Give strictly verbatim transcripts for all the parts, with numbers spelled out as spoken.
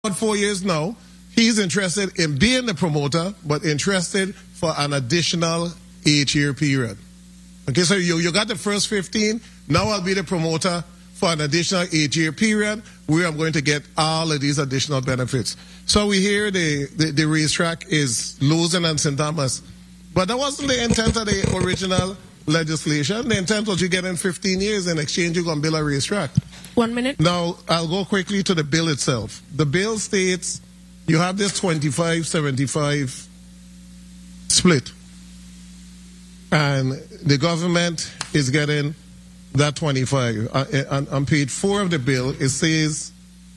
about four years now. He's interested in being the promoter, but interested for an additional eight-year period. Okay, so you, you got the first fifteen. Now I'll be the promoter for an additional eight-year period where I'm going to get all of these additional benefits. So we hear the, the, the racetrack is losing on Saint Thomas. But that wasn't the intent of the original legislation. The intent was you get in fifteen years in exchange you're going to build a racetrack. One minute. Now, I'll go quickly to the bill itself. The bill states you have this twenty-five seventy-five split. And the government is getting that twenty-five. Uh, on, on page four of the bill, it says,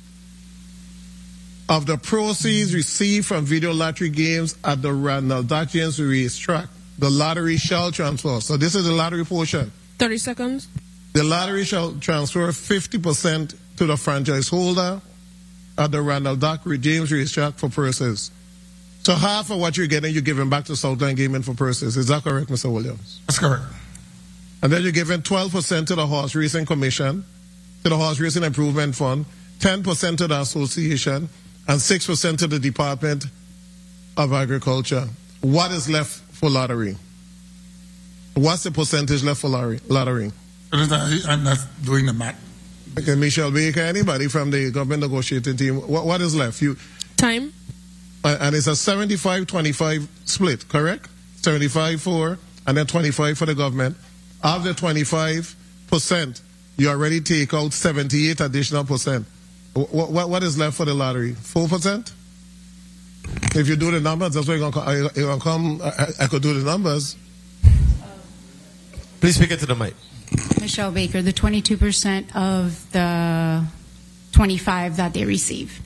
of the proceeds received from video lottery games at the Randall Dodgins racetrack, the lottery shall transfer. So this is the lottery portion. thirty seconds. The lottery shall transfer fifty percent to the franchise holder at the Randall Dock James racetrack for purses. So half of what you're getting, you're giving back to Southland Gaming for purses. Is that correct, Mister Williams? That's correct. And then you're giving twelve percent to the Horse Racing Commission, to the Horse Racing Improvement Fund, ten percent to the association, and six percent to the Department of Agriculture. What is left for lottery? What's the percentage left for lottery? I'm not doing the math. Okay, Michelle Baker, anybody from the government negotiating team, what, what is left? You Time. Uh, and it's a seventy-five twenty-five split, correct? seventy-five for, and then twenty-five for the government. Of the twenty-five percent, you already take out seventy-eight additional percent. What, what, what is left for the lottery? four percent? If you do the numbers, that's where you're going to come. I, I could do the numbers. Please speak into the mic. Michelle Baker, the twenty-two percent of the twenty-five that they receive.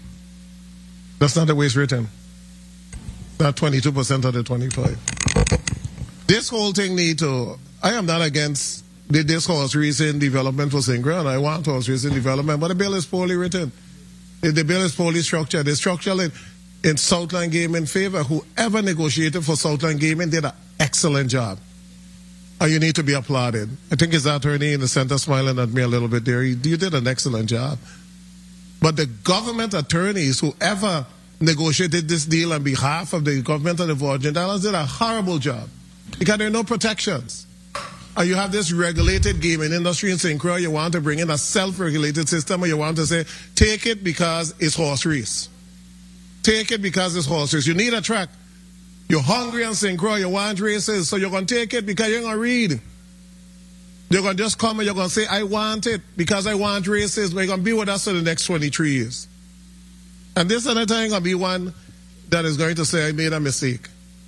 That's not the way it's written. Not twenty-two percent of the twenty-five. This whole thing need to, I am not against the, this horse racing development for Saint Croix. I want horse racing development, but the bill is poorly written. The, the bill is poorly structured. The structure in, in Southland Gaming favor. Whoever negotiated for Southland Gaming did an excellent job. And you need to be applauded. I think his attorney in the center smiling at me a little bit there. You did an excellent job. But the government attorneys, whoever negotiated this deal on behalf of the government of the Virgin Islands, did a horrible job. Because there are no protections. And you have this regulated gaming industry in Saint Croix. You want to bring in a self-regulated system, or you want to say, take it because it's horse race. Take it because it's horse race. You need a track. You're hungry on Saint Croix, you want races, so you're going to take it because you're going to read. You're going to just come and you're going to say, I want it because I want races, but you're going to be with us for the next twenty-three years. And this other time going to be one that is going to say, I made a mistake.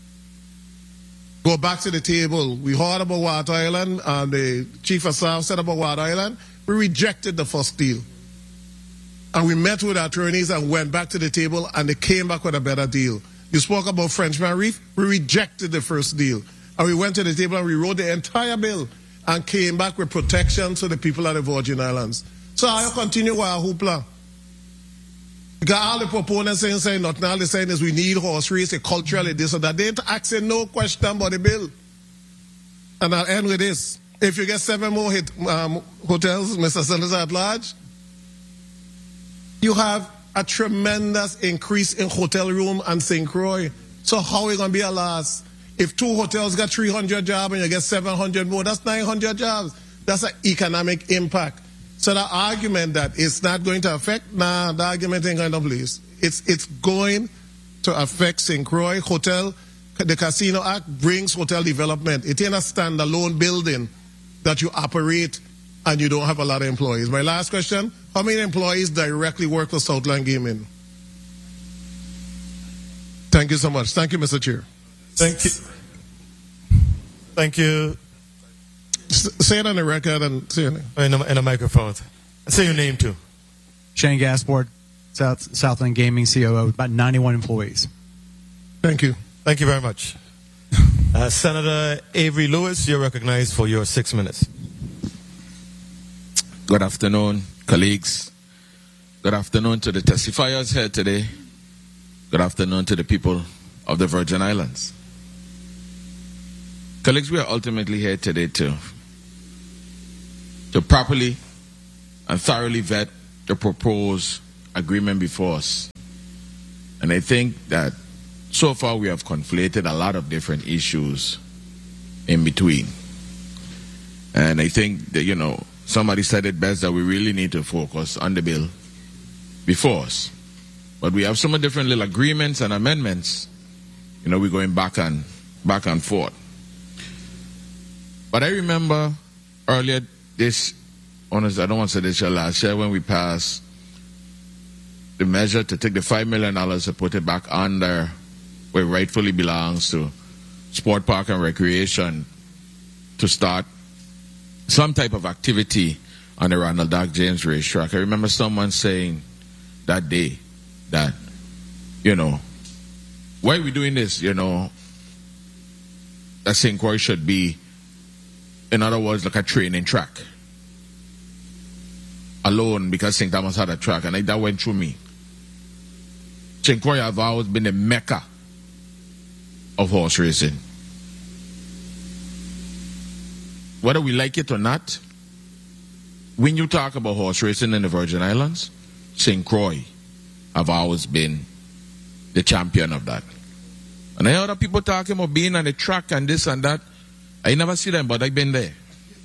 Go back to the table. We heard about Water Island, and the chief of staff said about Water Island. We rejected the first deal. And we met with our attorneys and went back to the table, and they came back with a better deal. You spoke about Frenchman Reef. We rejected the first deal. And we went to the table and we wrote the entire bill and came back with protections for the people of the Virgin Islands. So I'll continue with our hoopla. Because all the proponents saying, saying nothing, all they're saying is we need horse race, culturally this or that. They ain't asking no question about the bill. And I'll end with this. If you get seven more hit, um, hotels, Mister Sanders at large, you have a tremendous increase in hotel room and Saint Croix. So how are we going to be a loss? If two hotels got three hundred jobs and you get seven hundred more, that's nine hundred jobs. That's an economic impact. So the argument that it's not going to affect, nah, the argument ain't going to place. It's, it's going to affect Saint Croix. Hotel, the Casino Act brings hotel development. It ain't a standalone building that you operate and you don't have a lot of employees. My last question, how many employees directly work for Southland Gaming? Thank you so much. Thank you, Mister Chair. Thank you. Thank you. S say it on the record and say your name. In the, in the microphone. Say your name too. Shane Gasport, South, Southland Gaming C O O, about ninety-one employees. Thank you. Thank you very much. Uh, Senator Avery Lewis, you're recognized for your six minutes. Good afternoon, colleagues. Good afternoon to the testifiers here today. Good afternoon to the people of the Virgin Islands. Colleagues, we are ultimately here today to, to properly and thoroughly vet the proposed agreement before us. And I think that so far we have conflated a lot of different issues in between. And I think that, you know, somebody said it best that we really need to focus on the bill before us. But we have some different little agreements and amendments. You know, we're going back and back and forth. But I remember earlier this, honest, I don't want to say this year, last year when we passed the measure to take the five million dollars and put it back under where it rightfully belongs to Sport Park and Recreation to start some type of activity on the Ronald Doc James racetrack. I remember someone saying that day that, you know, why are we doing this? You know, that Saint Croix should be, in other words, like a training track. Alone because Saint Thomas had a track, and I, that went through me. Saint Croix have always been the mecca of horse racing. Whether we like it or not, when you talk about horse racing in the Virgin Islands, Saint Croix have always been the champion of that. And I heard other people talking about being on the track and this and that. I never see them, but I've been there.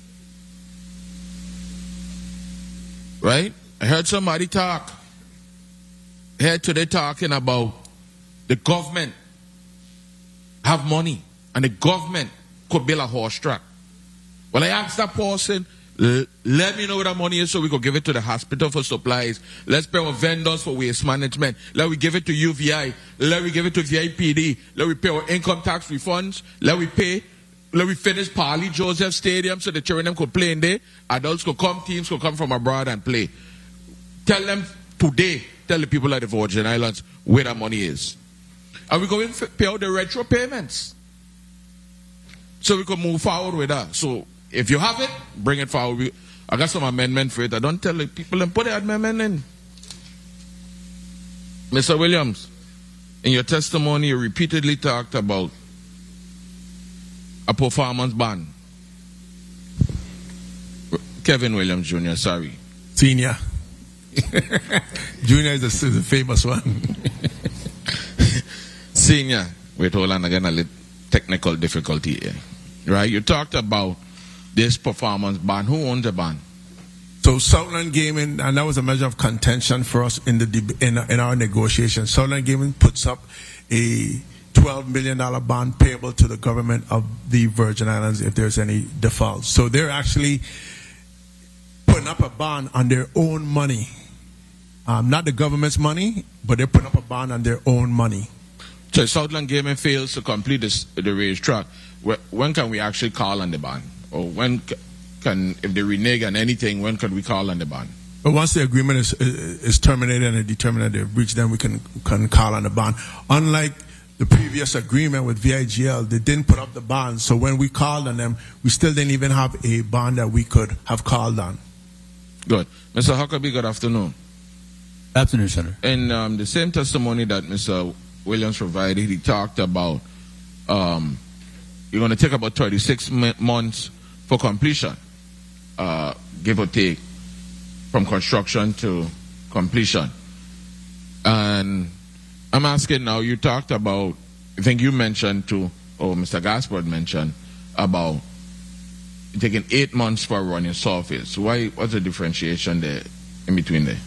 Right? I heard somebody talk. I heard today talking about the government have money and the government could build a horse track. Well, I asked that person, let me know where the money is so we could give it to the hospital for supplies. Let's pay our vendors for waste management. Let we give it to U V I. Let we give it to V I P D. Let we pay our income tax refunds. Let we pay, let we finish Parley Joseph Stadium so the children could play in there. Adults could come, teams could come from abroad and play. Tell them today, tell the people at the Virgin Islands where the money is. And we're going to pay out the retro payments so we can move forward with that. So if you have it, bring it forward. We, I got some amendment for it. I don't tell the people and put the amendment in. Mister Williams, in your testimony, you repeatedly talked about a performance ban. Kevin Williams Junior, sorry. Senior. Junior is the, the famous one. Senior. Wait, hold on again, a little technical difficulty here. Right? You talked about this performance ban. Who owns the ban? So Southland Gaming, and that was a measure of contention for us in the in, in our negotiations. Southland Gaming puts up a twelve million dollars bond payable to the government of the Virgin Islands if there's any default. So they're actually putting up a bond on their own money. Um, not the government's money, but they're putting up a bond on their own money. So Southland Gaming fails to complete this, the racetrack. When can we actually call on the bond? Or when can, if they renege on anything, when can we call on the bond? But once the agreement is is terminated and determined that they've reached, then we can can call on the bond. Unlike the previous agreement with V I G L, they didn't put up the bond. So when we called on them, we still didn't even have a bond that we could have called on. Good. Mister Huckabee, good afternoon. Afternoon, Senator. In um, the same testimony that Mister Williams provided, he talked about um, you're going to take about thirty-six months for completion, uh, give or take, from construction to completion. And I'm asking now, you talked about, I think you mentioned too, or Mister Gaspard mentioned, about taking eight months for running surface. Why, what's the differentiation there, in between there?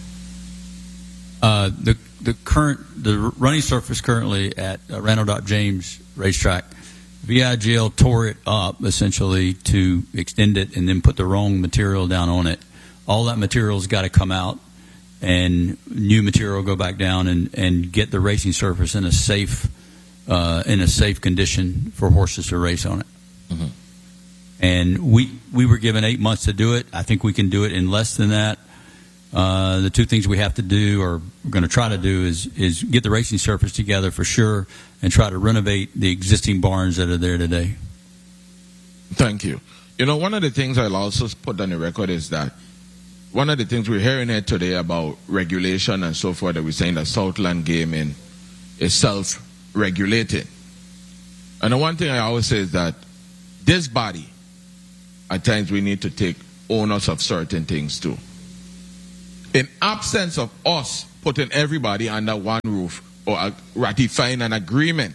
Uh, the the current the running surface currently at uh, Randall Doc James Racetrack, V I G L tore it up essentially to extend it and then put the wrong material down on it. All that material's got to come out, and new material go back down and, and get the racing surface in a safe uh, in a safe condition for horses to race on it. Mm-hmm. And we we were given eight months to do it. I think we can do it in less than that. Uh, the two things we have to do, or we're going to try to do, is is get the racing surface together for sure, and try to renovate the existing barns that are there today. Thank you. You know, one of the things I'll also put on the record is that one of the things we're hearing here today about regulation and so forth, that we're saying that Southland Gaming is self-regulating. And the one thing I always say is that this body, at times we need to take owners of certain things too. In absence of us putting everybody under one roof or uh, ratifying an agreement.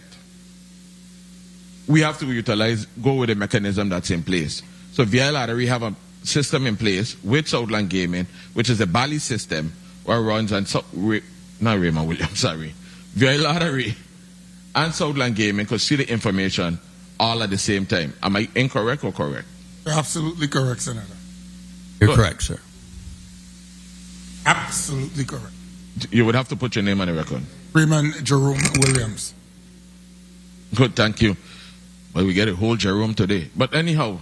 We have to utilize, go with the mechanism that's in place. So V I Lottery have a system in place with Southland Gaming, which is a Bally system where runs and so, Ray, not Raymond Williams, sorry. V I Lottery and Southland Gaming could see the information all at the same time. Am I incorrect or correct? You're absolutely correct, Senator. You're Good. correct, sir. Absolutely correct. You would have to put your name on the record. Freeman Jerome Williams. Good, thank you. Well, we get a whole Jerome today. But anyhow,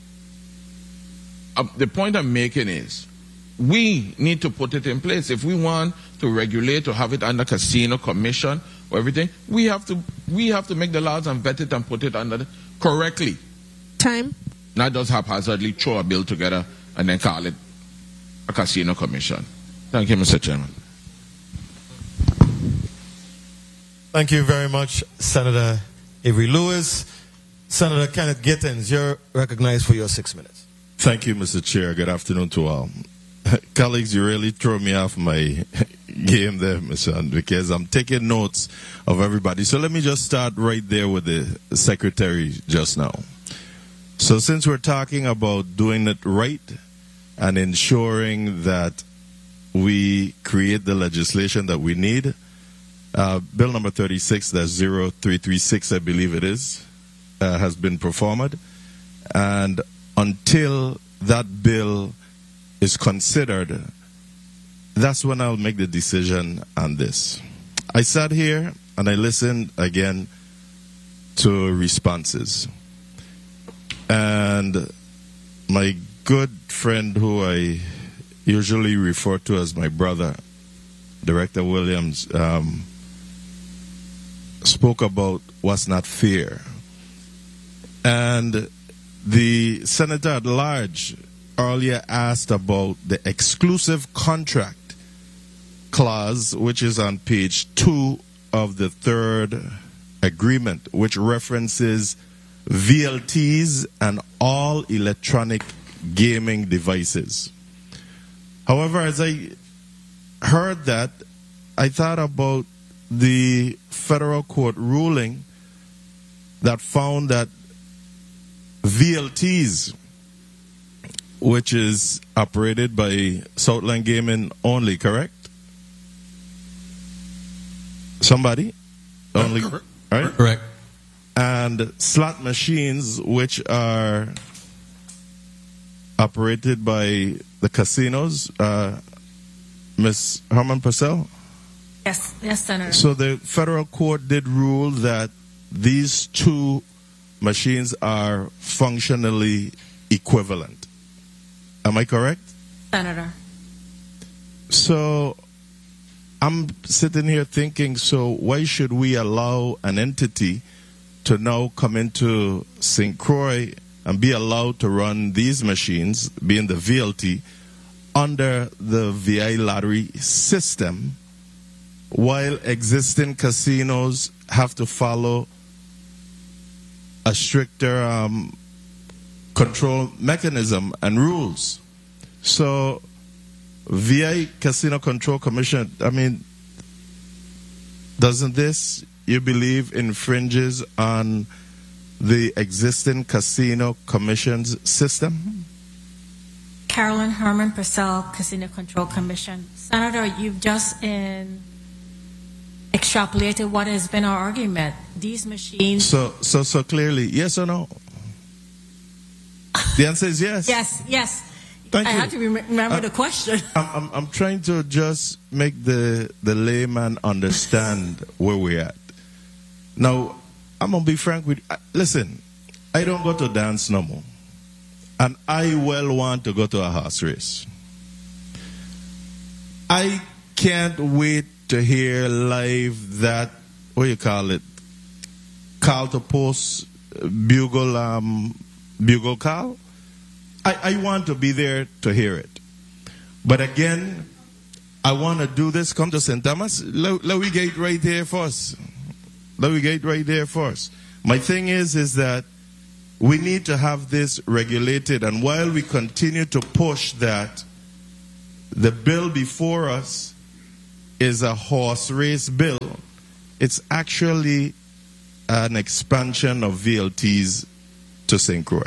uh, the point I'm making is we need to put it in place. If we want to regulate or have it under casino commission or everything, we have to we have to make the laws and vet it and put it under the, correctly. Time. Not just haphazardly throw a bill together and then call it a casino commission. Thank you, Mister Chairman. Thank you very much, Senator Avery Lewis. Senator Kenneth Gittins, you're recognized for your six minutes. Thank you, Mister Chair. Good afternoon to all. Colleagues, you really throw me off my game there, Mister Hunt, because I'm taking notes of everybody. So let me just start right there with the Secretary just now. So since we're talking about doing it right and ensuring that we create the legislation that we need, uh, Bill number thirty-six, that's zero three three six, I believe it is, uh, has been performed. And until that bill is considered, that's when I'll make the decision on this. I sat here and I listened again to responses. And my good friend, who I usually refer to as my brother, Director Williams, um, spoke about what's not fair. And the senator at large earlier asked about the exclusive contract clause, which is on page two of the third agreement, which references V L Ts and all electronic gaming devices. However, as I heard that, I thought about the federal court ruling that found that V L Ts, which is operated by Southland Gaming only, correct? Somebody? Only, Correct. right? Correct. And slot machines, which are operated by the casinos, uh, Miz Herman Purcell? Yes, yes, Senator. So the federal court did rule that these two machines are functionally equivalent. Am I correct? Senator. So I'm sitting here thinking, so why should we allow an entity to now come into Saint Croix and be allowed to run these machines, being the V L T, under the V I lottery system, while existing casinos have to follow a stricter um, control mechanism and rules? So V I Casino Control Commission, I mean, doesn't this, you believe, infringes on the existing Casino Commission's system? Carolyn Herman Purcell, Casino Control Commission. Senator, you've just in extrapolated what has been our argument. These machines. So, so, so clearly, yes or no? The answer is yes. Yes, yes. Thank I you. had to rem- remember Uh, the question. I'm, I'm, I'm trying to just make the, the layman understand where we're at. Now, I'm going to be frank with you. Listen, I don't go to dance no more. And I well want to go to a horse race. I can't wait to hear live that, what do you call it, call to post, bugle, um, bugle call. I, I want to be there to hear it. But again, I want to do this. Come to Saint Thomas. Let, let we get right there first. Let we get right there first. My thing is, is that we need to have this regulated. And while we continue to push that, the bill before us is a horse race bill. It's actually an expansion of V L Ts to Saint Croix.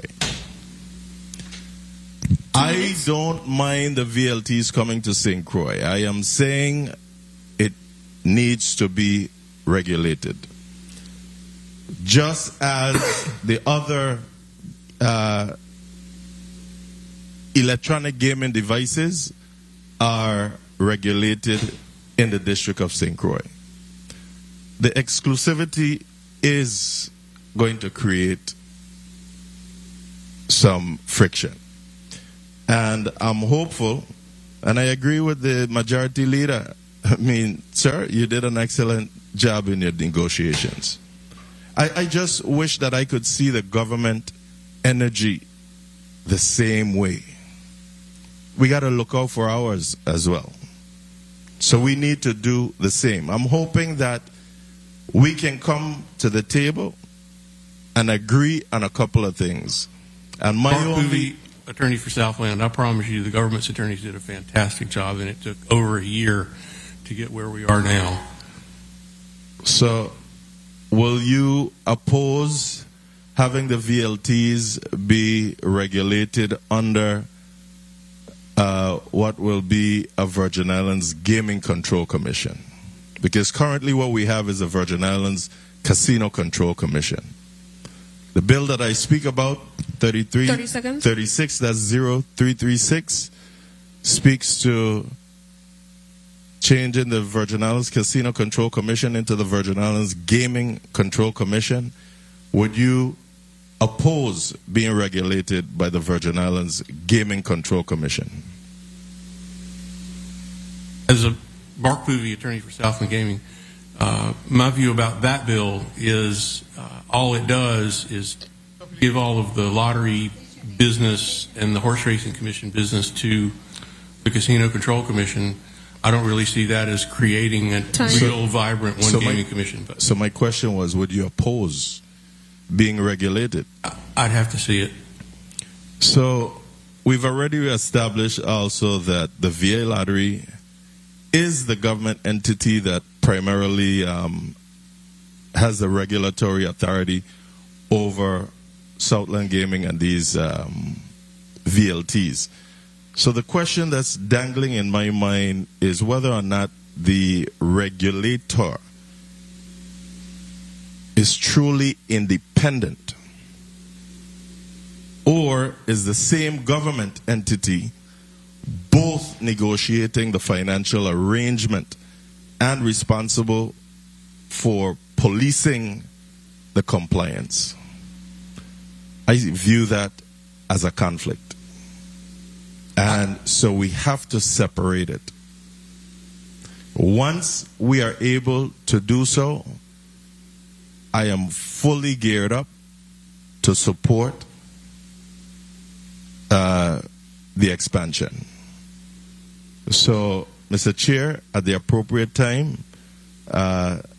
I don't mind the V L Ts coming to Saint Croix. I am saying it needs to be regulated. Just as the other uh, electronic gaming devices are regulated in the District of Saint Croix. The exclusivity is going to create some friction. And I'm hopeful, and I agree with the majority leader. I mean, sir, you did an excellent job in your negotiations. I, I just wish that I could see the government energy the same way. We got to look out for ours as well. So we need to do the same. I'm hoping that we can come to the table and agree on a couple of things. And my Mark only... Boovy, attorney for Southland, I promise you the government's attorneys did a fantastic job, and it took over a year to get where we are now. So will you oppose having the V L Ts be regulated under uh, what will be a Virgin Islands Gaming Control Commission? Because currently what we have is a Virgin Islands Casino Control Commission. The bill that I speak about, thirty-three, thirty seconds. thirty-six, that's zero three three six, speaks to changing the Virgin Islands Casino Control Commission into the Virgin Islands Gaming Control Commission. Would you oppose being regulated by the Virgin Islands Gaming Control Commission? As a Mark Boovy, attorney for Southland Gaming, uh, my view about that bill is uh, all it does is give all of the lottery business and the horse racing commission business to the Casino Control Commission. I don't really see that as creating a Time. real, vibrant one So gaming my, commission. But so my question was, would you oppose being regulated? I'd have to see it. So we've already established also that the V A Lottery is the government entity that primarily um, has the regulatory authority over Southland Gaming and these um, V L Ts. So the question that's dangling in my mind is whether or not the regulator is truly independent, or is the same government entity both negotiating the financial arrangement and responsible for policing the compliance. I view that as a conflict. And so we have to separate it. Once we are able to do so, I am fully geared up to support uh, the expansion. So, Mister Chair, at the appropriate time, uh,